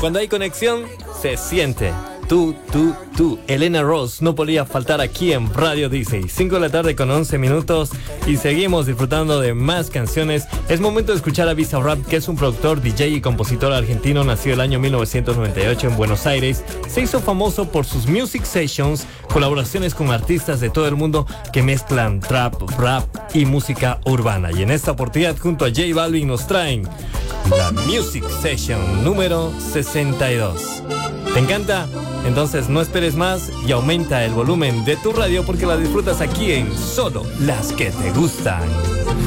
Cuando hay conexión, se siente. Tú. Elena Rose no podía faltar aquí en Radio Disney. 5 de la tarde con 11 minutos y seguimos disfrutando de más canciones. Es momento de escuchar a Bizarrap, que es un productor, DJ y compositor argentino nacido el año 1998 en Buenos Aires. Se hizo famoso por sus music sessions, colaboraciones con artistas de todo el mundo que mezclan trap, rap y música urbana. Y en esta oportunidad, junto a J Balvin, nos traen la Music Session número 62. ¿Te encanta? Entonces no esperes más y aumenta el volumen de tu radio porque la disfrutas aquí en Solo las que te gustan.